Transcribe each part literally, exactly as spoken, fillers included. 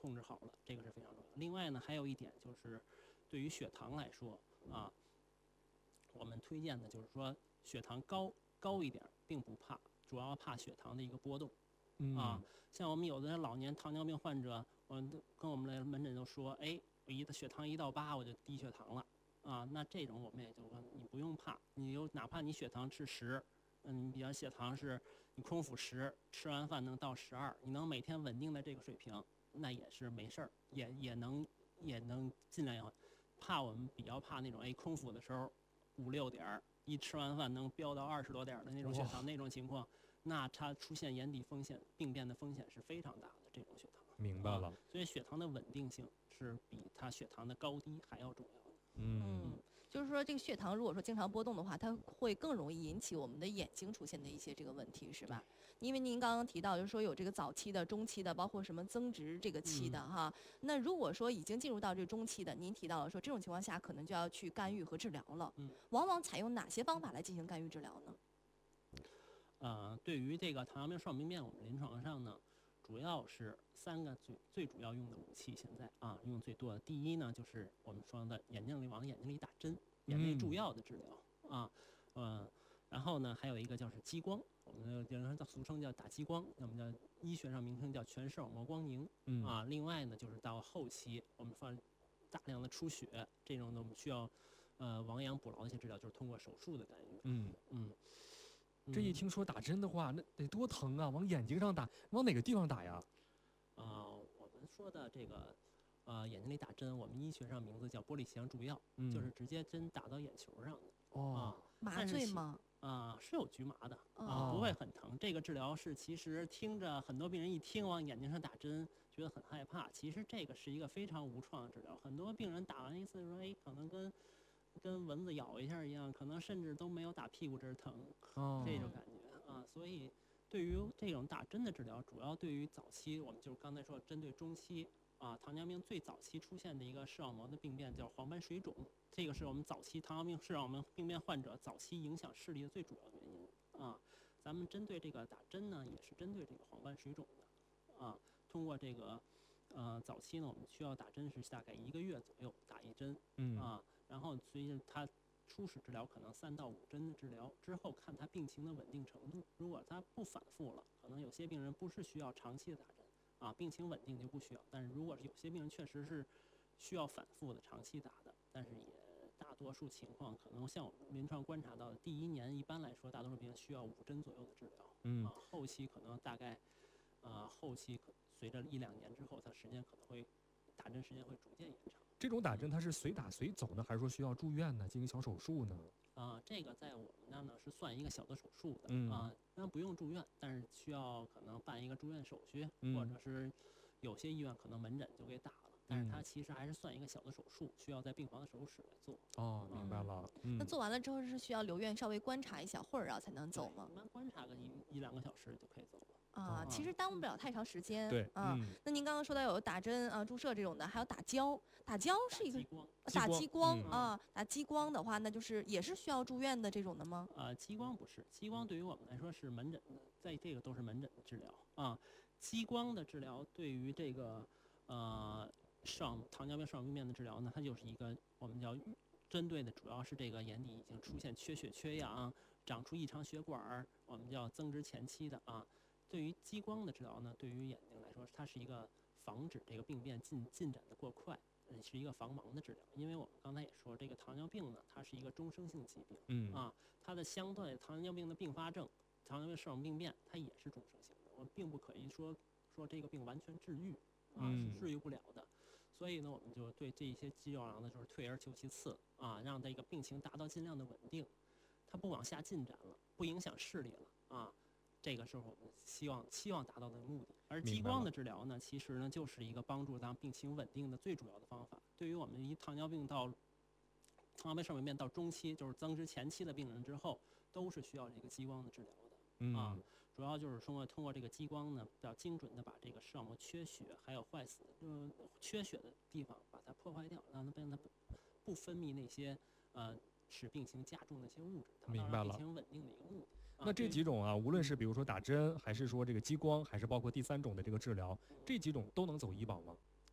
控制好了，这个是非常重要。另外呢，还有一点就是，对于血糖来说啊，我们推荐的就是说血糖高高一点并不怕，主要怕血糖的一个波动。 嗯啊，像我们有的老年糖尿病患者，我们都跟我们来门诊就说，哎，我一血糖一到八我就低血糖了啊，那这种我们也就说你不用怕，你有哪怕你血糖是十，嗯，你比方血糖是你空腹十，吃完饭能到十二，你能每天稳定在这个水平，那也是没事儿，也也能也能尽量要。怕我们比较怕那种哎空腹的时候五六点儿，一吃完饭能飙到二十多点儿的那种血糖那种情况。那它出现眼底风险、病变的风险是非常大的。这种血糖， 明白了、啊。 所以血糖的稳定性是比它血糖的高低还要重要的。 嗯，就是说这个血糖如果说经常波动的话，它会更容易引起我们的眼睛出现的一些这个问题，是吧？因为您刚刚提到，就是说有这个早期的、中期的，包括什么增殖这个期的哈。嗯、那如果说已经进入到这中期的，您提到了说这种情况下可能就要去干预和治疗了。嗯，往往采用哪些方法来进行干预治疗呢？ 呃，对于这个糖尿病双病变，我们临床上呢，主要是三个最最主要用的武器。现在啊，用最多的，第一呢，就是我们说的眼睛里往眼睛里打针，眼内注药的治疗、嗯、啊，呃，然后呢，还有一个叫是激光，我们有人叫俗称叫打激光，那么叫医学上名称叫全视网膜光凝、嗯、啊。另外呢，就是到后期我们放大量的出血，这种呢我们需要呃亡羊补牢的一些治疗，就是通过手术的干预。嗯嗯。 这一听说打针的话，那得多疼啊！往眼睛上打，往哪个地方打呀？ 啊、呃，我们说的这个，呃，眼睛里打针，我们医学上名字叫玻璃细囊注药，嗯、就是直接针打到眼球上的。 哦， 啊、 麻醉吗？ 啊、呃，是有局麻的啊、呃，不会很疼。这个治疗是其实听着很多病人一听往眼睛上打针，觉得很害怕。其实这个是一个非常无创的治疗，很多病人打完一次说，哎，可能跟。跟蚊子咬一下一样，可能甚至都没有打屁股这儿疼、哦，这种感觉啊。所以，对于这种打针的治疗，主要对于早期，我们就是刚才说针对中期啊，糖尿病最早期出现的一个视网膜的病变叫黄斑水肿，这个是我们早期糖尿病视网膜病变患者早期影响视力的最主要原因啊。咱们针对这个打针呢，也是针对这个黄斑水肿的啊，通过这个。呃，早期呢，我们需要打针是大概一个月左右打一针，嗯啊，然后随着它初始治疗可能三到五针的治疗之后，看他病情的稳定程度。如果他不反复了，可能有些病人不是需要长期的打针啊，病情稳定就不需要。但是如果是有些病人确实是需要反复的长期打的，但是也大多数情况可能像我们临床观察到的，第一年一般来说，大多数病人需要五针左右的治疗，嗯啊，后期可能大概。呃，后期可随着一两年之后，它时间可能会打针时间会逐渐延长。 这种打针它是随打随走呢，还是说需要住院呢，进行小手术呢？ 啊、呃，这个在我们那呢是算一个小的手术的，嗯啊，那、呃、不用住院，但是需要可能办一个住院手续，嗯、或者是有些医院可能门诊就给打了。但是它其实还是算一个小的手术，需要在病房的手术室来做。 哦，明白了。 嗯、那做完了之后是需要留院稍微观察一小会儿啊才能走吗？ 一般观察个一一两个小时就可以走了。 啊，其实耽误不了太长时间。 对， 啊，嗯、那您刚刚说到有打针啊、注射这种的，还有打胶，打胶是一个打激光啊，打激光的话，那就是也是需要住院的这种的吗？ 呃，激光不是，激光对于我们来说是门诊的，在这个都是门诊的治疗啊。激光的治疗对于这个呃。上糖尿病视网膜病变的治疗呢，它就是一个我们叫针对的，主要是这个眼底已经出现缺血、缺氧，长出异常血管，我们叫增殖前期的啊。对于激光的治疗呢，对于眼睛来说，它是一个防止这个病变进进展的过快，嗯，是一个防盲的治疗。因为我们刚才也说，这个糖尿病呢，它是一个终生性疾病，嗯啊，它的相对糖尿病的并发症，糖尿病视网膜病变，它也是终生性的，我们并不可以说说这个病完全治愈。啊，是治愈不了的，所以呢，我们就对这些肌肉囊呢，就是退而求其次啊，让这个病情达到尽量的稳定，它不往下进展了，不影响视力了啊，这个是我们希望希望达到的目的。而激光的治疗呢，其实呢就是一个帮助让病情稳定的最主要的方法。对于我们一糖尿病到糖尿病视网膜病变到中期，就是增殖前期的病人之后，都是需要这个激光的治疗的。嗯、啊，主要就是通过通过这个激光呢，比较精准的把这个视网膜缺血还有坏死就是缺血的地方把它破坏掉，让它让它不分泌那些呃使病情加重的一些物质，达到病情稳定的一个目的。 啊、那这几种啊，无论是比如说打针，还是说这个激光，还是包括第三种的这个治疗，这几种都能走医保吗？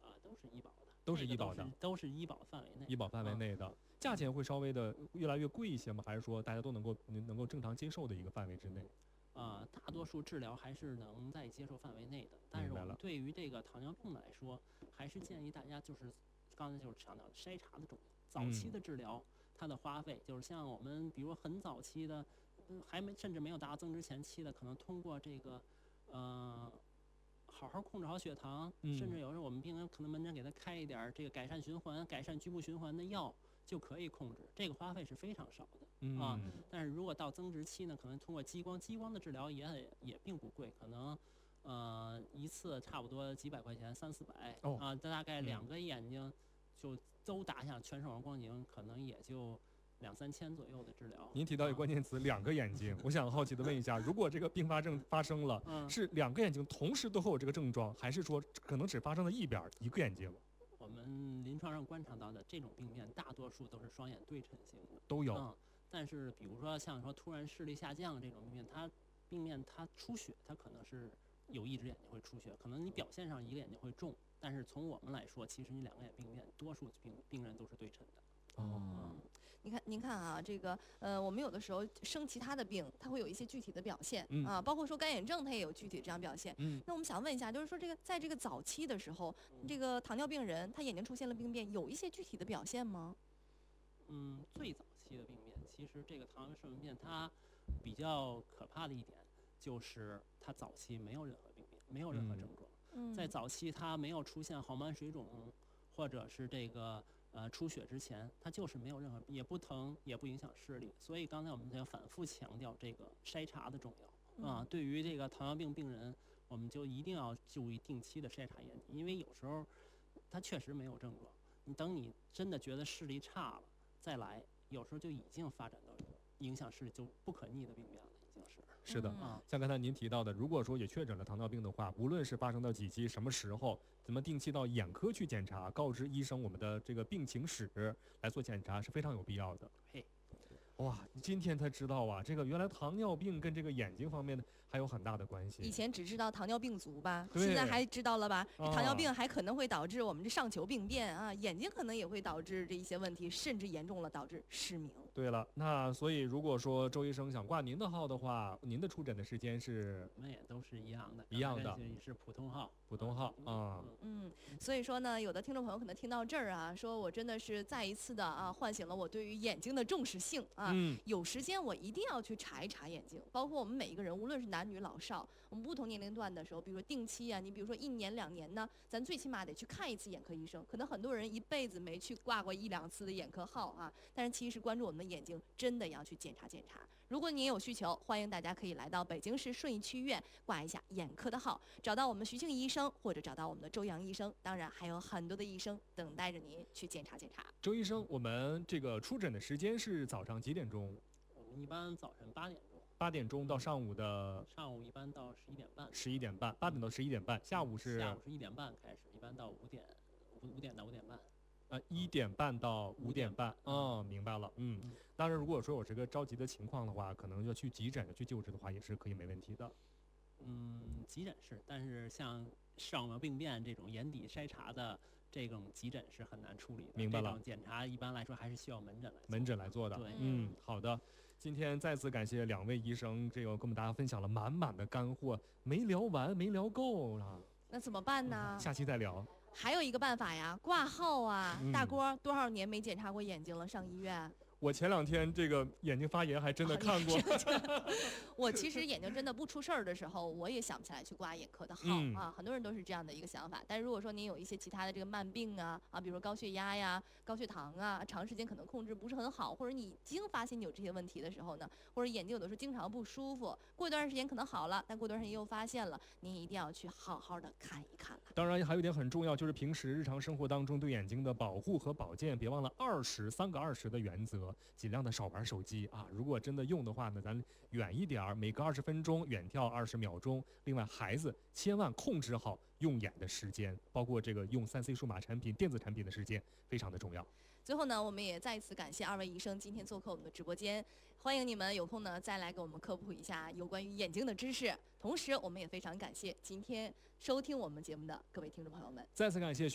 都是这个医保的， 都是医保范围内， 医保范围内的。价钱会稍微的越来越贵一些吗？还是说大家都能够能够正常接受的一个范围之内？ 呃，大多数治疗还是能在接受范围内的。但是我们对于这个糖尿病来说，还是建议大家就是刚才就是强调的筛查的重要。早期的治疗，它的花费就是像我们比如很早期的，嗯、还没甚至没有达到增殖前期的，可能通过这个呃。好好控制好血糖， 嗯、 甚至有时候我们病人可能门诊给他开一点这个改善循环、改善局部循环的药，就可以控制。这个花费是非常少的、 嗯、 啊。但是如果到增殖期呢，可能通过激光，激光的治疗也也并不贵，可能呃一次差不多几百块钱，三四百、 哦、 啊，大概两个眼睛就都打下全视网光镜，可能也就。两三千左右的治疗。 您提到一个关键词，两个眼睛。我想好奇的问一下，如果这个并发症发生了， 嗯、 是两个眼睛同时都会有这个症状，还是说可能只发生在一边一个眼睛？ 我们临床上观察到的这种病变，大多数都是双眼对称性的， 都有。 嗯，但是比如说像说突然视力下降这种病变，它病变它出血，它可能是有一只眼睛会出血，可能你表现上一个眼睛会重，但是从我们来说，其实你两个眼病变，多数病病人都是对称的。 哦。 嗯， 您看，您看啊，这个呃，我们有的时候生其他的病，它会有一些具体的表现、 嗯、 啊，包括说干眼症，它也有具体这样表现。 嗯， 那我们想问一下，就是说这个在这个早期的时候，这个糖尿病人他眼睛出现了病变，有一些具体的表现吗？ 嗯，最早期的病变，其实这个糖尿病肾病变它比较可怕的一点就是它早期没有任何病变，没有任何症状。 嗯， 在早期它没有出现黄斑水肿，或者是这个。呃，出血之前，它就是没有任何，也不疼，也不影响视力。所以刚才我们要反复强调这个筛查的重要啊、呃。对于这个糖尿病病人，我们就一定要注意定期的筛查眼底，因为有时候它确实没有症状，你等你真的觉得视力差了再来，有时候就已经发展到影响视力就不可逆的病变了，已经是。 是的， 嗯、 像刚才您提到的，如果说也确诊了糖尿病的话，无论是发生到几期、什么时候，咱们定期到眼科去检查，告知医生我们的这个病情史来做检查是非常有必要的。 嘿， 哇，今天才知道啊，这个原来糖尿病跟这个眼睛方面的还有很大的关系。 以前只知道糖尿病足吧， 现在还知道了吧？ 啊、 糖尿病还可能会导致我们这上球病变啊，眼睛可能也会导致这一些问题，甚至严重了导致失明。 对了，那所以如果说周医生想挂您的号的话，您的出诊的时间是？ 我们也都是一样的， 一样的， 是普通号， 普通号啊。 嗯，所以说呢，有的听众朋友可能听到这儿啊，说我真的是再一次的啊，唤醒了我对于眼睛的重视性啊。 嗯， 有时间我一定要去查一查眼睛，包括我们每一个人，无论是男女老少，我们不同年龄段的时候，比如说定期啊，你比如说一年两年呢，咱最起码得去看一次眼科医生。可能很多人一辈子没去挂过一两次的眼科号啊，但是其实关注我们的眼睛，真的要去检查检查。如果您有需求，欢迎大家可以来到北京市顺义区医院挂一下眼科的号，找到我们徐静医生，或者找到我们的周阳医生。当然还有很多的医生等待着您去检查检查。 周医生，我们这个出诊的时间是早上几点钟？ 我们一般早晨八点钟。 八点钟到上午的。 上午一般到十一点半。 十一点半，八点到十一点半。下午是。 下午是一点半开始，一般到五点，五五点到五点半。 呃，一点半到五点半，哦，明白了，嗯，当然，如果说有这个着急的情况的话，可能要去急诊去救治的话，也是可以没问题的。 嗯，急诊是，但是像视网膜病变这种眼底筛查的这种急诊是很难处理的。 明白了。 这种检查一般来说还是需要门诊来做门诊来做的。 对， 嗯，好的。今天再次感谢两位医生，这个跟我们大家分享了满满的干货，没聊完，没聊够了。 那怎么办呢？ 嗯、下期再聊。 还有一个办法呀，挂号啊！ 嗯、 大郭多少年没检查过眼睛了？上医院？ 我前两天这个眼睛发炎，还真的看过。 我其实眼睛真的不出事儿的时候，我也想不起来去挂眼科的号、 嗯、 啊。很多人都是这样的一个想法。但如果说您有一些其他的这个慢病啊啊，比如说高血压呀、高血糖啊，长时间可能控制不是很好，或者你已经发现你有这些问题的时候呢，或者眼睛有的时候经常不舒服，过一段时间可能好了，但过段时间又发现了，您一定要去好好的看一看了。 当然还有一点很重要，就是平时日常生活当中对眼睛的保护和保健，别忘了二十三个二十的原则，尽量的少玩手机啊。如果真的用的话呢，咱远一点，每隔二十分钟远眺二十秒钟。另外，孩子千万控制好用眼的时间，包括这个用三 C 数码产品、电子产品的时间，非常的重要。 最后呢，我们也再一次感谢二位医生今天做客我们的直播间，欢迎你们有空呢再来给我们科普一下有关于眼睛的知识。同时，我们也非常感谢今天收听我们节目的各位听众朋友们。 再次感谢徐